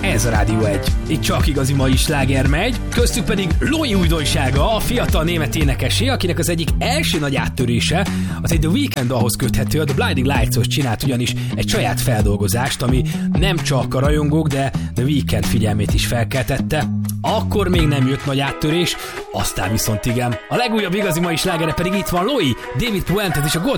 Ez a Rádió 1. Itt csak igazi mai sláger megy, köztük pedig Loi újdonsága, a fiatal német énekesé, akinek az egyik első nagy áttörése az egy The Weeknd ahhoz köthető, a The Blinding Lights-hoz csinált ugyanis egy saját feldolgozást, ami nem csak a rajongók, de The Weeknd figyelmét is felkeltette. Akkor még nem jött nagy áttörés, aztán viszont igen. A legújabb igazi mai slágere pedig itt van, Loi, David Puentes és a